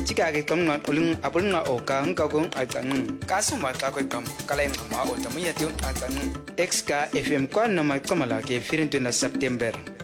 chika ke kam ngat ulung apul nga o ka ang ka gong ai tang ka su ma ka ko kam kala en ma o tamu ya tu tang XK FM kwa na mai kamala ke firin na September